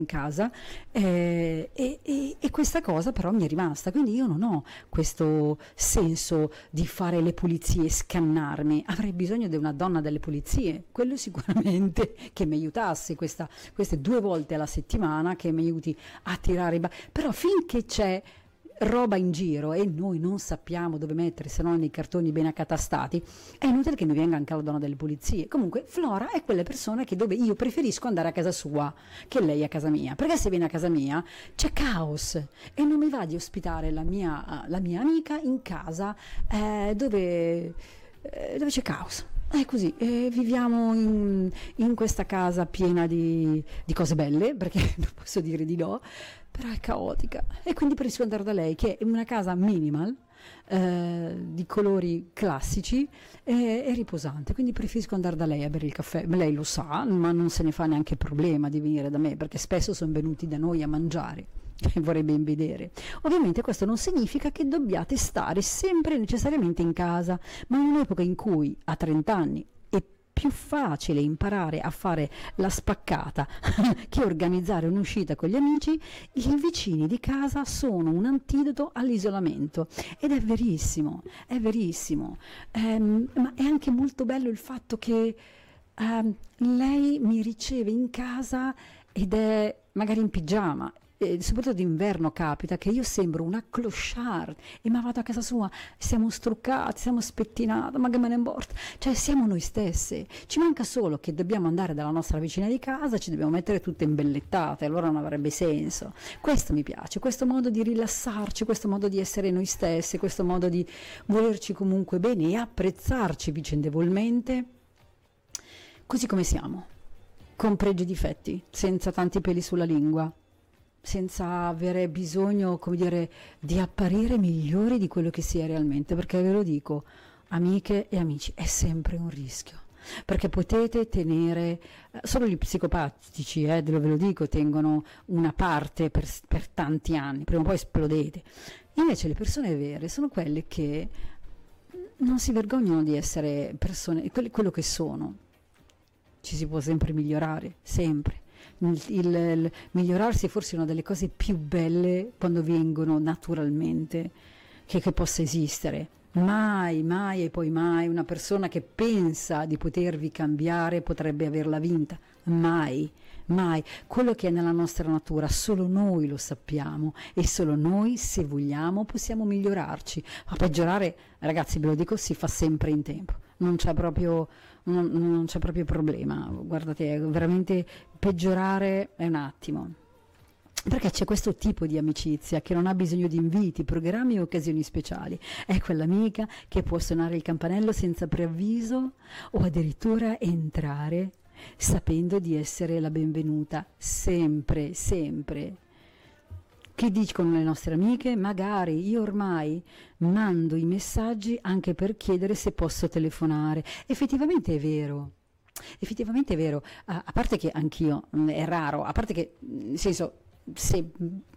in casa, e questa cosa però mi è rimasta, quindi io non ho questo senso di fare le pulizie, scannarmi, avrei bisogno di una donna delle pulizie, quello sicuramente, che mi aiutasse queste 2 volte alla settimana, che mi aiuti a tirare però finché c'è roba in giro e noi non sappiamo dove mettere, se no nei cartoni ben accatastati, è inutile che mi venga anche la donna delle pulizie. Comunque Flora è quelle persone che dove io preferisco andare a casa sua che lei a casa mia, perché se viene a casa mia c'è caos e non mi va di ospitare la mia amica in casa dove c'è caos. È così, viviamo in questa casa piena di cose belle, perché non posso dire di no, però è caotica e quindi preferisco andare da lei, che è una casa minimal, di colori classici e riposante, quindi preferisco andare da lei a bere il caffè. Lei lo sa, ma non se ne fa neanche problema di venire da me, perché spesso sono venuti da noi a mangiare e vorrei ben vedere. Ovviamente questo non significa che dobbiate stare sempre necessariamente in casa, ma in un'epoca in cui a 30 anni è più facile imparare a fare la spaccata che organizzare un'uscita con gli amici, i vicini di casa sono un antidoto all'isolamento, ed è verissimo, è verissimo. Ma è anche molto bello il fatto che lei mi riceve in casa ed è magari in pigiama. Soprattutto d'inverno capita che io sembro una clochard ma vado a casa sua, siamo struccati, siamo spettinati, ma che me ne importa, cioè siamo noi stesse, ci manca solo che dobbiamo andare dalla nostra vicina di casa, ci dobbiamo mettere tutte imbellettate, allora non avrebbe senso. Questo mi piace, questo modo di rilassarci, questo modo di essere noi stessi, questo modo di volerci comunque bene e apprezzarci vicendevolmente così come siamo, con pregi e difetti, senza tanti peli sulla lingua, senza avere bisogno, come dire, di apparire migliori di quello che si è realmente, perché ve lo dico, amiche e amici, è sempre un rischio, perché potete tenere, solo gli psicopatici, ve lo dico, tengono una parte per tanti anni, prima o poi esplodete. Invece le persone vere sono quelle che non si vergognano di essere persone, quello che sono. Ci si può sempre migliorare, sempre. Il migliorarsi è forse una delle cose più belle quando vengono naturalmente che possa esistere. Mai, mai e poi mai una persona che pensa di potervi cambiare potrebbe averla vinta. Mai, mai. Quello che è nella nostra natura solo noi lo sappiamo e solo noi, se vogliamo, possiamo migliorarci. Ma peggiorare, ragazzi, ve lo dico, si fa sempre in tempo. Non c'è proprio problema. Guardate, veramente peggiorare è un attimo. Perché c'è questo tipo di amicizia che non ha bisogno di inviti, programmi o occasioni speciali. È quell'amica che può suonare il campanello senza preavviso o addirittura entrare sapendo di essere la benvenuta, sempre, sempre. Che dicono le nostre amiche? Magari io ormai mando i messaggi anche per chiedere se posso telefonare. Effettivamente è vero. Effettivamente è vero, a parte che anch'io, è raro, a parte che, nel senso, se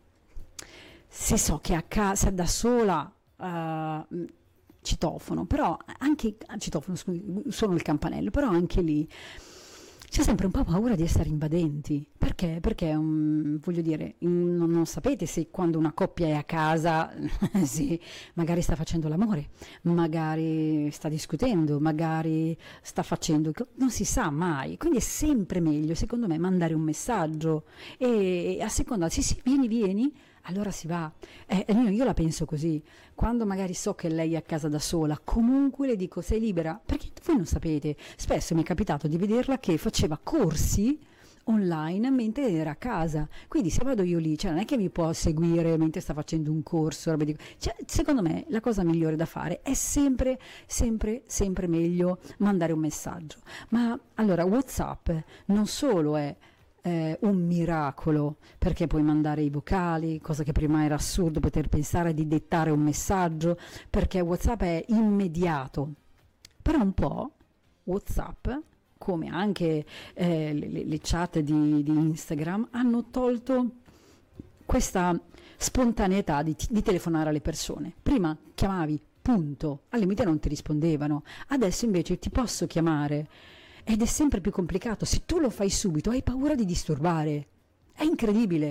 so che a casa da sola citofono, però anche citofono, scusi, suono il campanello, però anche lì c'è sempre un po' paura di essere invadenti. Perché? Perché voglio dire, non sapete se quando una coppia è a casa sì, magari sta facendo l'amore, magari sta discutendo, magari sta facendo, non si sa mai, quindi è sempre meglio secondo me mandare un messaggio e a seconda, sì vieni, allora si va. Io la penso così, quando magari so che lei è a casa da sola, comunque le dico sei libera, perché voi non sapete, spesso mi è capitato di vederla che faceva corsi online mentre era a casa, quindi se vado io lì, cioè non è che mi può seguire mentre sta facendo un corso, cioè, secondo me la cosa migliore da fare è sempre meglio mandare un messaggio. Ma allora WhatsApp non solo è un miracolo, perché puoi mandare i vocali, cosa che prima era assurdo poter pensare di dettare un messaggio, perché WhatsApp è immediato, però un po' WhatsApp, come anche le chat di Instagram, hanno tolto questa spontaneità di telefonare alle persone. Prima chiamavi, punto, al limite non ti rispondevano, adesso invece ti posso chiamare ed è sempre più complicato. Se tu lo fai subito hai paura di disturbare, È incredibile.